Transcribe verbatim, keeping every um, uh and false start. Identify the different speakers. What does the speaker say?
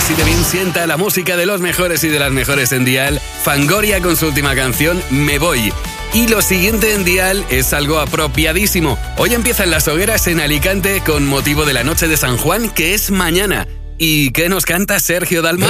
Speaker 1: así de bien sienta la música de los mejores y de las mejores en Dial. Fangoria con su última canción, Me Voy. Y lo siguiente en Dial es algo apropiadísimo. Hoy empiezan las hogueras en Alicante con motivo de la noche de San Juan, que es mañana. ¿Y qué nos canta Sergio Dalma?